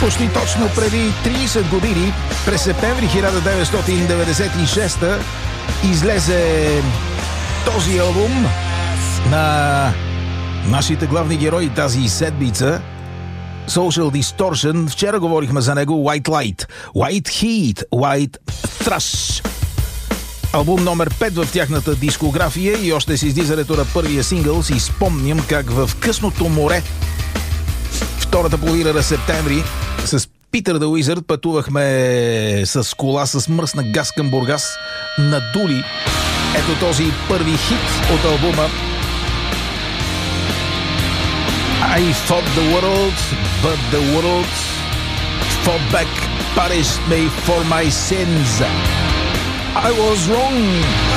Почти точно преди 30 години, през септември 1996 излезе този албум на нашите главни герои тази седмица, Social Distortion. Вчера говорихме за него. White Light, White Heat, White Thrush. Албум номер 5 в тяхната дискография и още с излизането на първия сингъл си спомням как в късното море втората половина на септември с Питър the Wizard пътувахме с кола с мръсна газ към Бургас, надули ето този първи хит от албума I fought the world, but the world fought back, punished me for my sins. I was wrong.